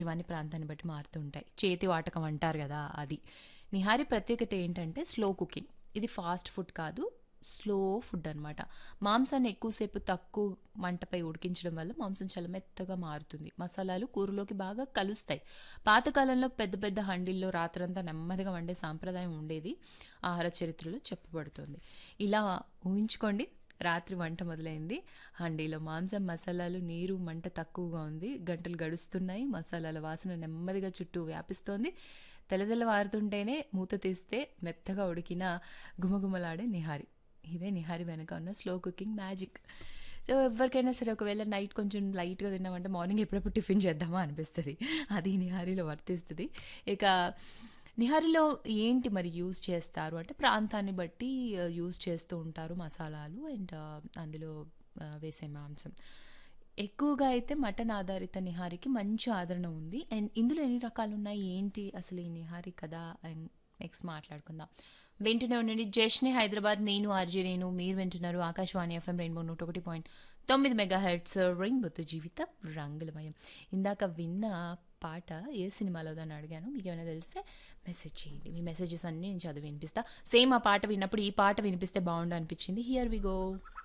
ఇవన్నీ ప్రాంతాన్ని బట్టి మారుతూ ఉంటాయి. చేతి వాటకం అంటారు గదా! అది. నిహారీ ప్రత్యేకత ఏంటంటే స్లో కుకింగ్. ఇది ఫాస్ట్ ఫుడ్ కాదు. స్లో ఫుడ్ అనమాట. మాంసాన్ని ఎక్కువసేపు తక్కువ మంటపై ఉడికించడం వల్ల మాంసం చాలా మెత్తగా మారుతుంది. మసాలాలు కూరలోకి బాగా కలుస్తాయి. పాతకాలంలో పెద్ద పెద్ద హండీల్లో రాత్రంతా నెమ్మదిగా వండే సాంప్రదాయం ఉండేది. ఆహార చరిత్రలో చెప్పబడుతుంది. ఇలా ఊహించుకోండి. రాత్రి వంట మొదలైంది. హండీలో మాంసం, మసాలాలు, నీరు, మంట తక్కువగా ఉంది. గంటలు గడుస్తున్నాయి. మసాలాల వాసన నెమ్మదిగా చుట్టూ వ్యాపిస్తోంది. తెల్లవారుతుంటేనే మూత తీస్తే మెత్తగా ఉడికిన గుమగుమలాడే నిహారి. ఇదే నిహారి వెనక ఉన్న స్లో కుకింగ్ మ్యాజిక్. సో ఎవరికైనా సరే ఒకవేళ నైట్ కొంచెం లైట్గా తిన్నామంటే మార్నింగ్ ఎప్పుడప్పుడు టిఫిన్ చేద్దామా అనిపిస్తుంది. అది నిహారీలో వర్తిస్తుంది. ఇక నిహారీలో ఏంటి మరి యూజ్ చేస్తారు అంటే ప్రాంతాన్ని బట్టి యూజ్ చేస్తూ ఉంటారు మసాలాలు అండ్ అందులో వేసే మాంసం. ఎక్కువగా అయితే మటన్ ఆధారిత నిహారీకి మంచి ఆదరణ ఉంది. అండ్ ఇందులో ఎన్ని రకాలు ఉన్నాయి ఏంటి అసలు ఈ నిహారీ కదా అండ్ నెక్స్ట్ మాట్లాడుకుందాం. వింటూనే ఉండండి జష్ని హైదరాబాద్. నేను ఆర్జే నేను మీరు వింటున్నారు Akashvani FM rainbow 101.9 mega heads రెయిన్బోతో జీవితం రంగులమయం. ఇందాక విన్న పాట ఏ సినిమాలోదని అడిగాను. మీకు ఏమైనా తెలిస్తే మెసేజ్ చేయండి. మీ మెసేజెస్ అన్నీ నేను చదివి వినిపిస్తా. సేమ్ ఆ పాట విన్నప్పుడు ఈ పాట వినిపిస్తే బాగుండు అనిపించింది. Here we go.